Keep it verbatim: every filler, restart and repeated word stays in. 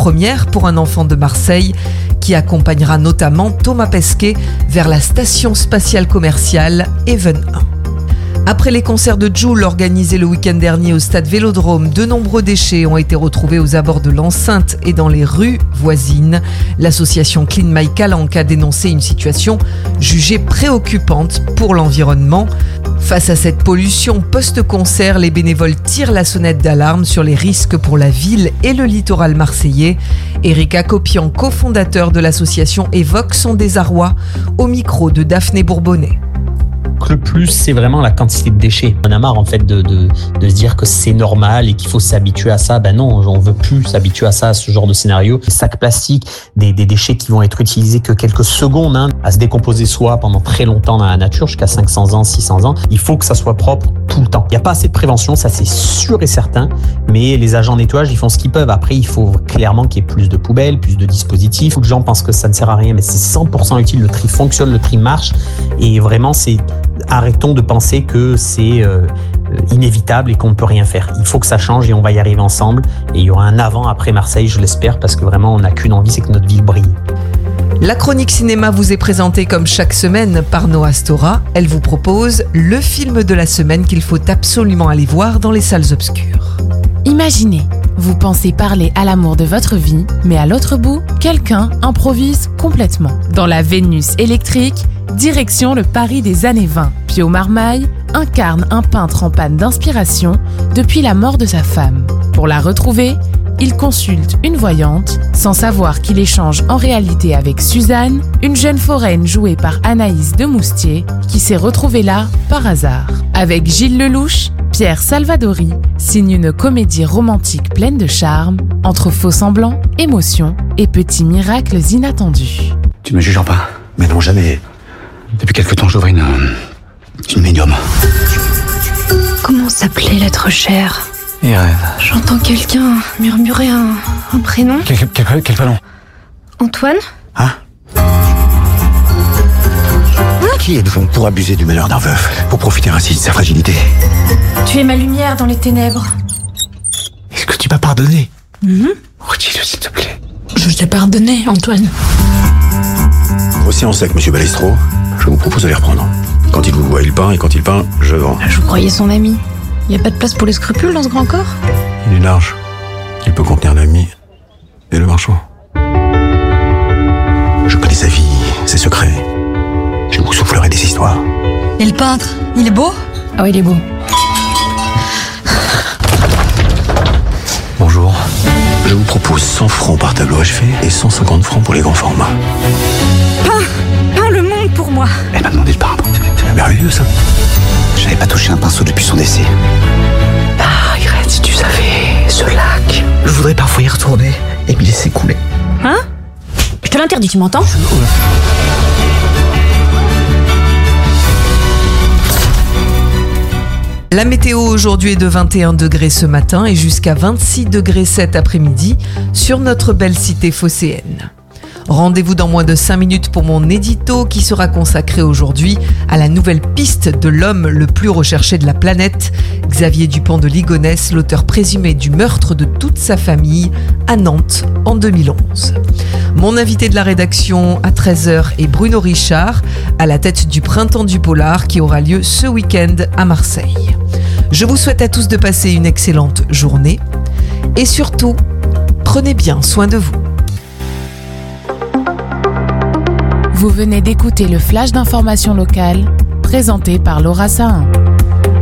première pour un enfant de Marseille qui accompagnera notamment Thomas Pesquet vers la station spatiale commerciale Even un. Après les concerts de Jul organisés le week-end dernier au stade Vélodrome, de nombreux déchets ont été retrouvés aux abords de l'enceinte et dans les rues voisines. L'association Clean My Calanque a dénoncé une situation jugée préoccupante pour l'environnement. Face à cette pollution post-concert, les bénévoles tirent la sonnette d'alarme sur les risques pour la ville et le littoral marseillais. Éric Acopian, cofondateur de l'association, évoque son désarroi au micro de Daphné Bourbonnet. Le plus, c'est vraiment la quantité de déchets. On a marre en fait de, de, de se dire que c'est normal et qu'il faut s'habituer à ça. Ben non, on veut plus s'habituer à ça, à ce genre de scénario. Des sacs plastiques, des, des déchets qui vont être utilisés que quelques secondes, hein, à se décomposer soit pendant très longtemps dans la nature, jusqu'à cinq cents ans, six cents ans. Il faut que ça soit propre tout le temps. Il n'y a pas assez de prévention, ça c'est sûr et certain, mais les agents nettoyage, ils font ce qu'ils peuvent. Après, il faut clairement qu'il y ait plus de poubelles, plus de dispositifs. Beaucoup de gens pensent que ça ne sert à rien, mais c'est cent pour cent utile. Le tri fonctionne, le tri marche, et vraiment, c'est arrêtons de penser que c'est euh, inévitable et qu'on ne peut rien faire. Il faut que ça change et on va y arriver ensemble. Et il y aura un avant après Marseille, je l'espère, parce que vraiment, on n'a qu'une envie, c'est que notre ville brille. La chronique cinéma vous est présentée comme chaque semaine par Noah Stora. Elle vous propose le film de la semaine qu'il faut absolument aller voir dans les salles obscures. Imaginez, vous pensez parler à l'amour de votre vie, mais à l'autre bout, quelqu'un improvise complètement. Dans la Vénus électrique, direction le Paris des années vingt. Pio Marmaille incarne un peintre en panne d'inspiration depuis la mort de sa femme. Pour la retrouver, il consulte une voyante, sans savoir qu'il échange en réalité avec Suzanne, une jeune foraine jouée par Anaïs de Moustier, qui s'est retrouvée là par hasard. Avec Gilles Lelouch, Pierre Salvadori signe une comédie romantique pleine de charme, entre faux semblants, émotions et petits miracles inattendus. Tu me juges pas? Mais non, jamais. Depuis quelque temps, j'ouvre une... une médium. Comment s'appelait l'être cher? Et rêve. J'entends quelqu'un murmurer un, un prénom. Quel, quel, quel prénom? Antoine? Hein? Qui êtes-vous pour abuser du malheur d'un veuf? Pour profiter ainsi de sa fragilité? Tu es ma lumière dans les ténèbres. Est-ce que tu m'as pardonné? Mm-hmm. Redis-le, s'il te plaît. Je t'ai pardonné, Antoine. Voici en sec, monsieur Balestro. Je vous propose de les reprendre. Quand il vous voit, il peint, et quand il peint, je vends. Je vous croyais son ami. Y a pas de place pour les scrupules dans ce grand corps? Il est large. Il peut contenir l'ami et le marchand. Je connais sa vie, ses secrets. Je vous soufflerai des histoires. Et le peintre, il est beau? Ah oui, il est beau. Bonjour. Je vous propose cent francs par tableau achevé et cent cinquante francs pour les grands formats. Peins, peins le monde pour moi. Elle m'a demandé de peindre. C'est merveilleux, ça. J'avais pas touché un pinceau depuis son décès. Ah, Irène, si tu savais, ce lac. Je voudrais parfois y retourner et me laisser couler. Hein? Je te l'interdis, tu m'entends? La météo aujourd'hui est de vingt et un degrés ce matin et jusqu'à vingt-six degrés cet après-midi sur notre belle cité phocéenne. Rendez-vous dans moins de cinq minutes pour mon édito qui sera consacré aujourd'hui à la nouvelle piste de l'homme le plus recherché de la planète, Xavier Dupont de Ligonnès, l'auteur présumé du meurtre de toute sa famille à Nantes en deux mille onze. Mon invité de la rédaction à treize heures est Bruno Richard, à la tête du Printemps du Polar qui aura lieu ce week-end à Marseille. Je vous souhaite à tous de passer une excellente journée et surtout, prenez bien soin de vous. Vous venez d'écouter le flash d'information locale, présenté par Laura Sahin.